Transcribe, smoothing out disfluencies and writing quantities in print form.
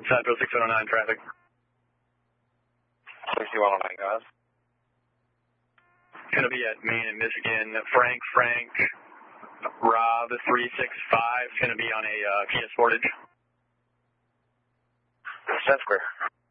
Central 6109 traffic. 6109, guys. Going to be at Maine and Michigan. Frank, Rob 365 is going to be on a Kia Sportage. That's clear.